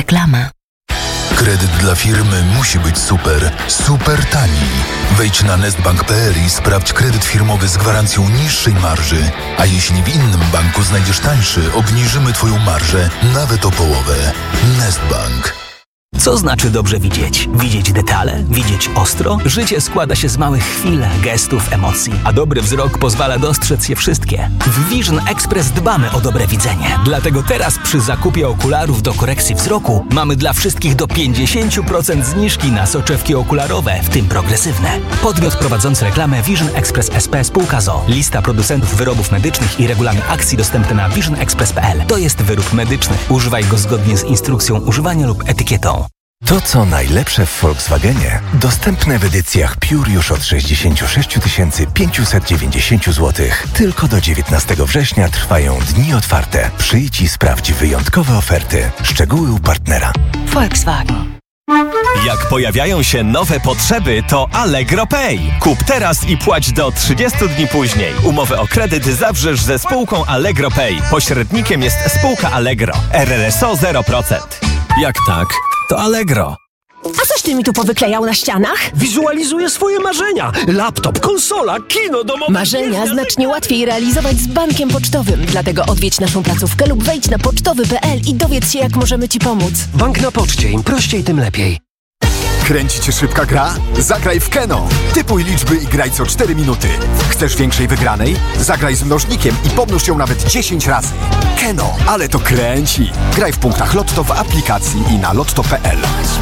Reklama. Kredyt dla firmy musi być super, super tani. Wejdź na nestbank.pl i sprawdź kredyt firmowy z gwarancją niższej marży. A jeśli w innym banku znajdziesz tańszy, obniżymy Twoją marżę nawet o połowę. Nestbank. Co znaczy dobrze widzieć? Widzieć detale? Widzieć ostro? Życie składa się z małych chwil, gestów, emocji, a dobry wzrok pozwala dostrzec je wszystkie. W Vision Express dbamy o dobre widzenie. Dlatego teraz przy zakupie okularów do korekcji wzroku mamy dla wszystkich do 50% zniżki na soczewki okularowe, w tym progresywne. Podmiot prowadzący reklamę Vision Express SP spółka ZOO. Lista producentów wyrobów medycznych i regulamin akcji dostępny na visionexpress.pl. To jest wyrób medyczny. Używaj go zgodnie z instrukcją używania lub etykietą. To, co najlepsze w Volkswagenie, dostępne w edycjach Pure już od 66 590 zł. Tylko do 19 września trwają dni otwarte. Przyjdź i sprawdź wyjątkowe oferty. Szczegóły u partnera. Volkswagen. Jak pojawiają się nowe potrzeby, to Allegro Pay. Kup teraz i płać do 30 dni później. Umowę o kredyt zawrzesz ze spółką Allegro Pay. Pośrednikiem jest spółka Allegro. RRSO 0%. Jak tak, to Allegro. A coś ty mi tu powyklejał na ścianach? Wizualizuję swoje marzenia. Laptop, konsola, kino domowe. Marzenia znacznie łatwiej realizować z bankiem pocztowym. Dlatego odwiedź naszą placówkę lub wejdź na pocztowy.pl i dowiedz się, jak możemy ci pomóc. Bank na poczcie. Im prościej, tym lepiej. Kręci cię szybka gra? Zagraj w Keno. Typuj liczby i graj co 4 minuty. Chcesz większej wygranej? Zagraj z mnożnikiem i pomnóż ją nawet 10 razy. Keno, ale to kręci. Graj w punktach Lotto w aplikacji i na lotto.pl.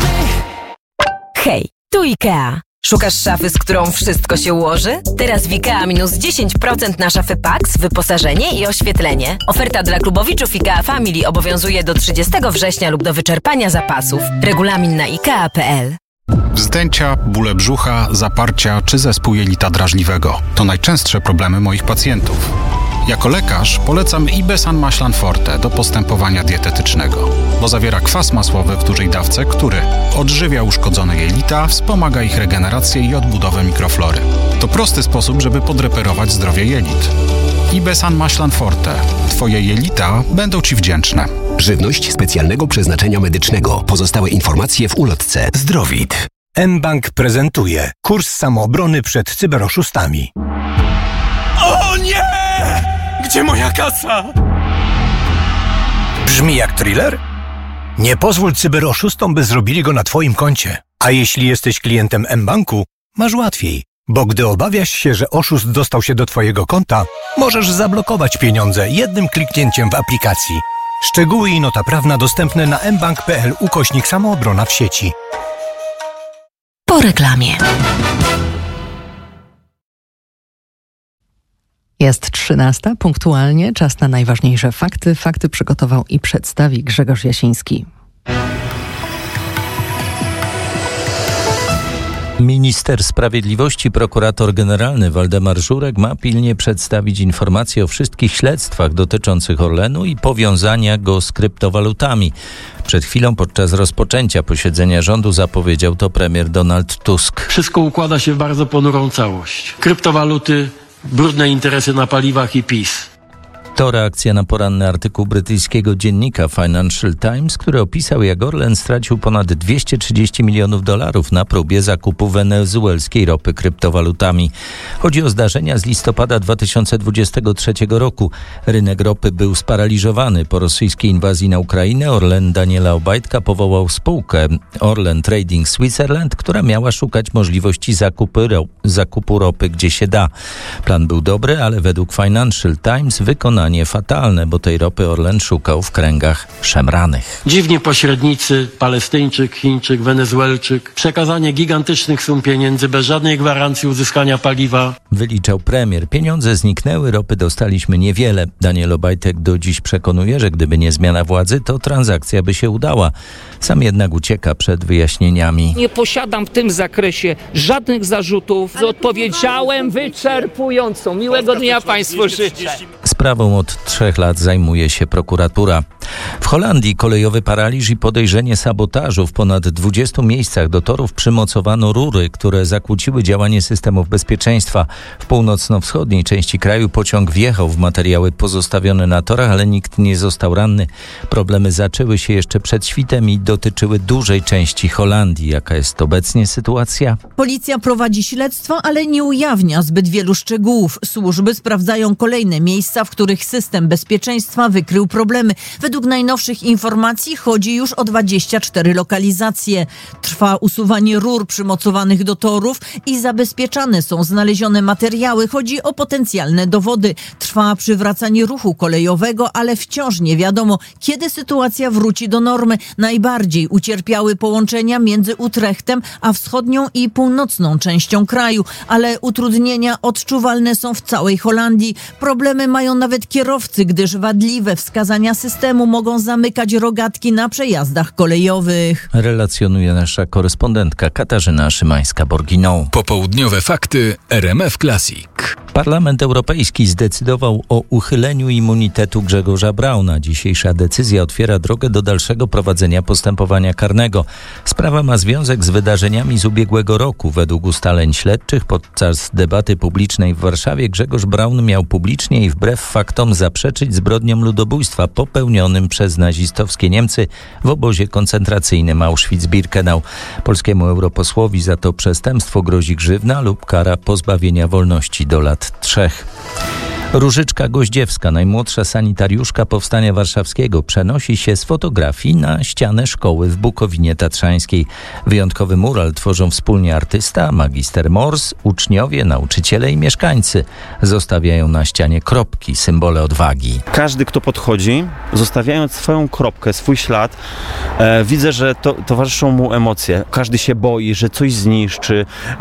Hej, tu IKEA. Szukasz szafy, z którą wszystko się ułoży? Teraz w IKEA minus 10% na szafy Pax, wyposażenie i oświetlenie. Oferta dla klubowiczów IKEA Family obowiązuje do 30 września lub do wyczerpania zapasów. Regulamin na IKEA.pl. Wzdęcia, bóle brzucha, zaparcia czy zespół jelita drażliwego to najczęstsze problemy moich pacjentów. Jako lekarz polecam Ibesan Maślan Forte do postępowania dietetycznego, bo zawiera kwas masłowy w dużej dawce, który odżywia uszkodzone jelita, wspomaga ich regenerację i odbudowę mikroflory. To prosty sposób, żeby podreperować zdrowie jelit. Ibesan Maślan Forte. Twoje jelita będą Ci wdzięczne. Żywność specjalnego przeznaczenia medycznego. Pozostałe informacje w ulotce. Zdrowit. mBank prezentuje kurs samoobrony przed cyberoszustami. O nie! Gdzie moja kasa? Brzmi jak thriller? Nie pozwól cyberoszustom, by zrobili go na Twoim koncie. A jeśli jesteś klientem mBanku, masz łatwiej. Bo gdy obawiasz się, że oszust dostał się do Twojego konta, możesz zablokować pieniądze jednym kliknięciem w aplikacji. Szczegóły i nota prawna dostępne na mbank.pl/samoobrona w sieci. Po reklamie. Jest 13:00, punktualnie, czas na najważniejsze fakty. Fakty przygotował i przedstawi Grzegorz Jasiński. Minister Sprawiedliwości, prokurator generalny Waldemar Żurek ma pilnie przedstawić informacje o wszystkich śledztwach dotyczących Orlenu i powiązania go z kryptowalutami. Przed chwilą podczas rozpoczęcia posiedzenia rządu zapowiedział to premier Donald Tusk. Wszystko układa się w bardzo ponurą całość. Kryptowaluty, brudne interesy na paliwach i PiS. To reakcja na poranny artykuł brytyjskiego dziennika Financial Times, który opisał, jak Orlen stracił ponad $230 milionów na próbie zakupu wenezuelskiej ropy kryptowalutami. Chodzi o zdarzenia z listopada 2023 roku. Rynek ropy był sparaliżowany po rosyjskiej inwazji na Ukrainę. Orlen Daniela Obajtka powołał spółkę Orlen Trading Switzerland, która miała szukać możliwości zakupu ropy gdzie się da. Plan był dobry, ale według Financial Times wykonanie fatalne, bo tej ropy Orlen szukał w kręgach szemranych. Dziwni pośrednicy, Palestyńczyk, Chińczyk, Wenezuelczyk, przekazanie gigantycznych sum pieniędzy bez żadnej gwarancji uzyskania paliwa. Wyliczał premier. Pieniądze zniknęły, ropy dostaliśmy niewiele. Daniel Obajtek do dziś przekonuje, że gdyby nie zmiana władzy, to transakcja by się udała. Sam jednak ucieka przed wyjaśnieniami. Nie posiadam w tym zakresie żadnych zarzutów. Odpowiedziałem wyczerpująco. Miłego dnia Państwu życzę. Sprawą Sprawą od 3 lat zajmuje się prokuratura. W Holandii kolejowy paraliż i podejrzenie sabotażu. W ponad 20 miejscach do torów przymocowano rury, które zakłóciły działanie systemów bezpieczeństwa. W północno-wschodniej części kraju pociąg wjechał w materiały pozostawione na torach, ale nikt nie został ranny. Problemy zaczęły się jeszcze przed świtem i dotyczyły dużej części Holandii. Jaka jest obecnie sytuacja? Policja prowadzi śledztwo, ale nie ujawnia zbyt wielu szczegółów. Służby sprawdzają kolejne miejsca, w których system bezpieczeństwa wykrył problemy. Według najnowszych informacji chodzi już o 24 lokalizacje. Trwa usuwanie rur przymocowanych do torów i zabezpieczane są znalezione materiały. Chodzi o potencjalne dowody. Trwa przywracanie ruchu kolejowego, ale wciąż nie wiadomo, kiedy sytuacja wróci do normy. Najbardziej ucierpiały połączenia między Utrechtem a wschodnią i północną częścią kraju, ale utrudnienia odczuwalne są w całej Holandii. Problemy mają nawet kierowcy, gdyż wadliwe wskazania systemu mogą zamykać rogatki na przejazdach kolejowych. Relacjonuje nasza korespondentka Katarzyna Szymańska-Borginą. Popołudniowe fakty RMF Classic. Parlament Europejski zdecydował o uchyleniu immunitetu Grzegorza Brauna. Dzisiejsza decyzja otwiera drogę do dalszego prowadzenia postępowania karnego. Sprawa ma związek z wydarzeniami z ubiegłego roku. Według ustaleń śledczych podczas debaty publicznej w Warszawie Grzegorz Braun miał publicznie i wbrew faktom zaprzeczyć zbrodniom ludobójstwa popełnionym przez nazistowskie Niemcy w obozie koncentracyjnym Auschwitz-Birkenau. Polskiemu europosłowi za to przestępstwo grozi grzywna lub kara pozbawienia wolności do lat 3. Różyczka Goździewska, najmłodsza sanitariuszka Powstania Warszawskiego, przenosi się z fotografii na ścianę szkoły w Bukowinie Tatrzańskiej. Wyjątkowy mural tworzą wspólnie artysta, magister Mors, uczniowie, nauczyciele i mieszkańcy. Zostawiają na ścianie kropki, symbole odwagi. Każdy, kto podchodzi, zostawiając swoją kropkę, swój ślad, widzę, że towarzyszą mu emocje. Każdy się boi, że coś zniszczy,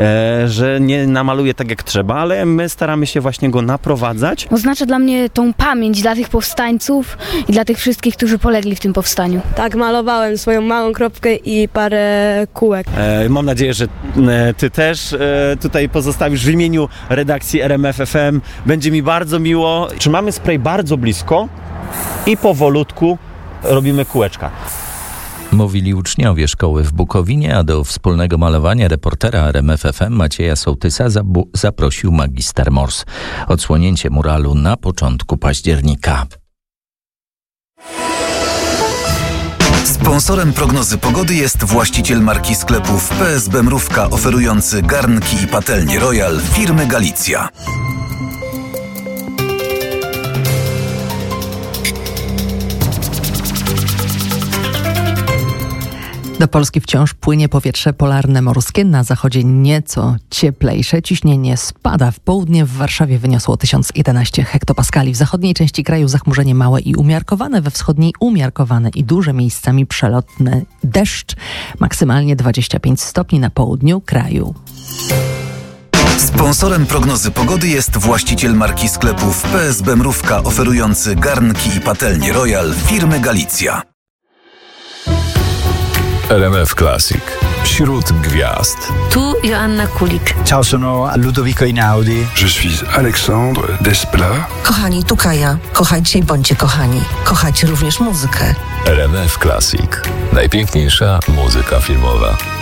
że nie namaluje tak jak trzeba, ale my staramy się właśnie go naprowadzać. Oznacza dla mnie tą pamięć dla tych powstańców i dla tych wszystkich, którzy polegli w tym powstaniu. Tak, malowałem swoją małą kropkę i parę kółek. Mam nadzieję, że ty też tutaj pozostawisz w imieniu redakcji RMF FM. Będzie mi bardzo miło. Trzymamy spray bardzo blisko i powolutku robimy kółeczka. Mówili uczniowie szkoły w Bukowinie, a do wspólnego malowania reportera RMF FM Macieja Sołtysa zaprosił magister Mors. Odsłonięcie muralu na początku października. Sponsorem prognozy pogody jest właściciel marki sklepów PSB Mrówka, oferujący garnki i patelnie Royal firmy Galicja. Do Polski wciąż płynie powietrze polarne morskie. Na zachodzie nieco cieplejsze. Ciśnienie spada. W południe w Warszawie wyniosło 1011 hektopaskali. W zachodniej części kraju zachmurzenie małe i umiarkowane. We wschodniej umiarkowane i duże, miejscami przelotny deszcz. Maksymalnie 25 stopni na południu kraju. Sponsorem prognozy pogody jest właściciel marki sklepów PSB Mrówka, oferujący garnki i patelnie Royal firmy Galicja. RMF Classic. Wśród gwiazd. Tu Joanna Kulik. Ciao, sono Ludovico Einaudi. Je suis Alexandre Desplat. Kochani, tu Kaja. Kochajcie i bądźcie kochani. Kochajcie również muzykę. RMF Classic. Najpiękniejsza muzyka filmowa.